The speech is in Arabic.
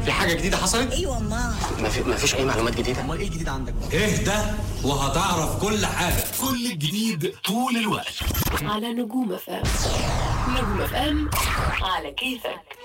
في حاجه جديده حصلت؟ ايوه ما فيش اي معلومات جديده. امال ايه الجديد عندك؟ اهدى وهتعرف كل حاجه. كل الجديد طول الوقت على نجوم FM. نجوم FM على كيفك.